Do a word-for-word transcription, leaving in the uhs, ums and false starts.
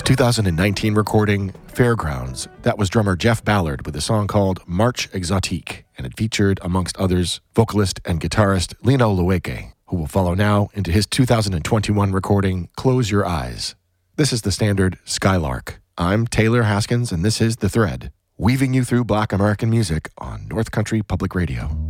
two thousand nineteen recording, Fairgrounds. That was drummer Jeff Ballard with a song called March Exotique, and it featured, amongst others, vocalist and guitarist Lino Lueke, who will follow now into his two thousand twenty-one recording, Close Your Eyes. This is the standard Skylark. I'm Taylor Haskins, and this is The Thread, weaving you through Black American music on North Country Public Radio.